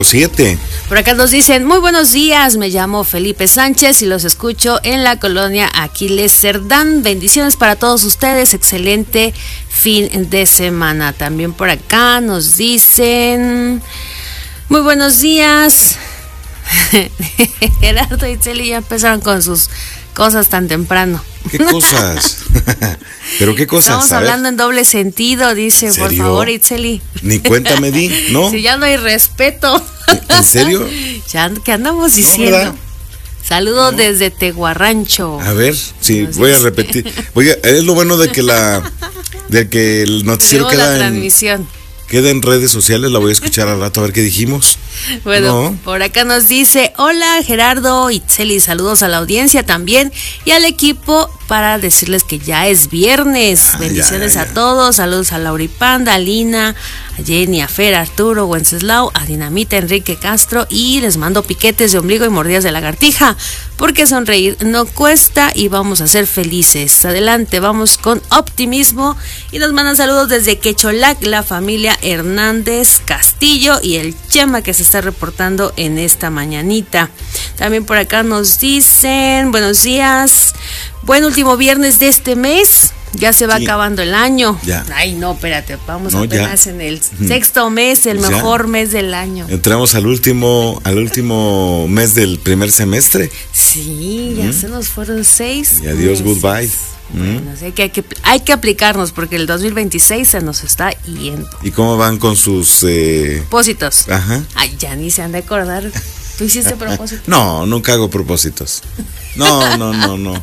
7. Por acá nos dicen, muy buenos días, me llamo Felipe Sánchez y los escucho en la colonia Aquiles Cerdán. Bendiciones para todos ustedes, excelente fin de semana. También por acá nos dicen, muy buenos días. Gerardo y Itzel ya empezaron con sus cosas tan temprano. ¿Qué cosas? ¿Pero qué cosas? Estamos hablando en doble sentido, dice, por favor, Itzeli. Ni cuenta me di, ¿no? Si ya no hay respeto. ¿En serio? Ya, ¿qué andamos diciendo? No, saludos desde Tehuarrancho. A ver, sí, voy a repetir. Es lo bueno de que el noticiero queda en redes sociales, la voy a escuchar al rato a ver qué dijimos. Bueno, por acá nos dice, hola Gerardo, Itzeli, saludos a la audiencia también y al equipo para decirles que ya es viernes. Bendiciones a todos, saludos a Lauripanda, a Lina, a Jenny, a Fer, a Arturo, Wenceslao, a Dinamita, Enrique Castro y les mando piquetes de ombligo y mordidas de lagartija porque sonreír no cuesta y vamos a ser felices. Adelante, vamos con optimismo y nos mandan saludos desde Quecholac, la familia Hernández Castillo y el Chema que se está reportando en esta mañanita. También por acá nos dicen, buenos días, buen último viernes de este mes. Ya se va acabando el año. Ya. Ay, no, espérate, vamos apenas en el sexto mes, el mejor mes del año. Entramos al último mes del primer semestre. Sí, ya se nos fueron 6. Y adiós, goodbye. Bueno, hay que aplicarnos porque el 2026 se nos está yendo. ¿Y cómo van con sus propósitos? Ajá. Ay, ya ni se han de acordar. ¿Tú hiciste propósitos? No, nunca hago propósitos. No.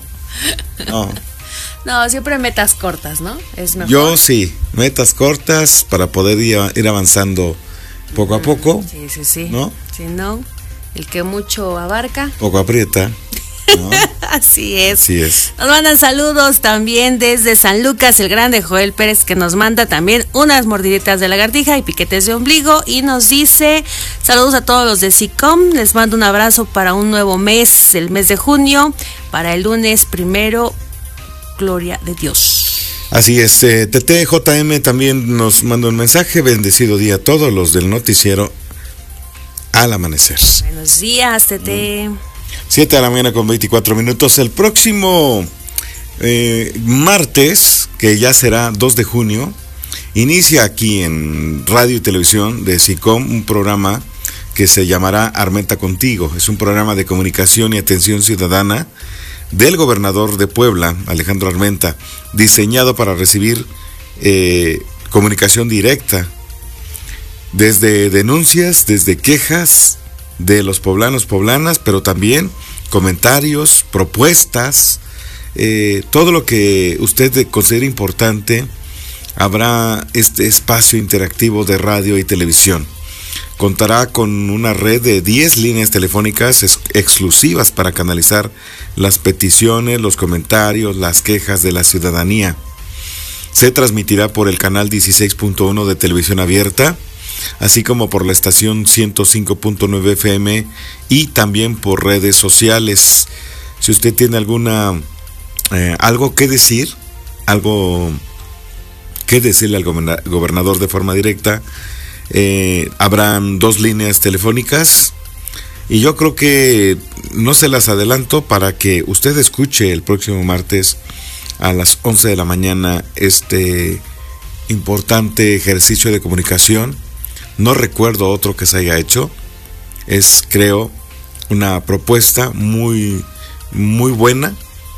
No, siempre metas cortas, ¿no? Es mejor. Yo sí, metas cortas para poder ir avanzando poco a poco. Sí. ¿No? Si no, el que mucho abarca, poco aprieta. ¿No? Así es. Así es. Nos mandan saludos también desde San Lucas, el grande Joel Pérez, que nos manda también unas mordiditas de lagartija y piquetes de ombligo y nos dice, saludos a todos los de SICOM, les mando un abrazo para un nuevo mes, el mes de junio, para el lunes 1, gloria de Dios. Así es, TTJM también nos manda un mensaje, bendecido día a todos los del noticiero al amanecer. Buenos días, TT. 7 de la mañana con 24 minutos. El próximo martes, que ya será 2 de junio, inicia aquí en Radio y Televisión de SICOM un programa que se llamará Armenta Contigo. Es un programa de comunicación y atención ciudadana del gobernador de Puebla, Alejandro Armenta, diseñado para recibir comunicación directa, desde denuncias, desde quejas de los poblanos, poblanas, pero también comentarios, propuestas, todo lo que usted considere importante. Habrá este espacio interactivo de radio y televisión. Contará con una red de 10 líneas telefónicas exclusivas para canalizar las peticiones, los comentarios, las quejas de la ciudadanía. Se transmitirá por el canal 16.1 de televisión abierta, así como por la estación 105.9 FM y también por redes sociales. Si usted tiene algo que decir, algo que decirle al gobernador de forma directa, habrán 2 líneas telefónicas y yo creo que no se las adelanto para que usted escuche el próximo martes a las 11 de la mañana este importante ejercicio de comunicación. No recuerdo otro que se haya hecho. Es, creo, una propuesta muy, muy buena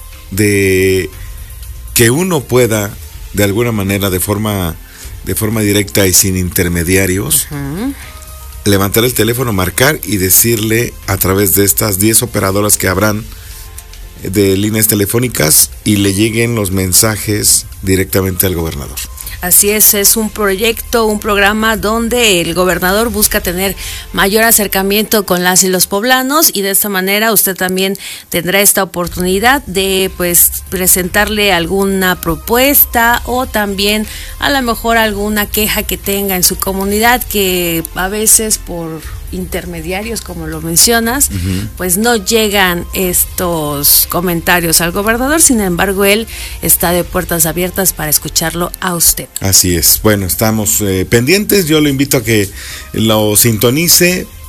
de que uno pueda, de alguna manera, de forma directa y sin intermediarios, levantar el teléfono, marcar y decirle a través de estas 10 operadoras que habrán de líneas telefónicas y le lleguen los mensajes directamente al gobernador. Así es un proyecto, un programa donde el gobernador busca tener mayor acercamiento con las y los poblanos y de esta manera usted también tendrá esta oportunidad de presentarle alguna propuesta o también a lo mejor alguna queja que tenga en su comunidad que a veces por intermediarios, como lo mencionas, pues no llegan estos comentarios al gobernador, sin embargo él está de puertas abiertas para escucharlo a usted. Así es, bueno, estamos pendientes, yo lo invito a que lo sintonice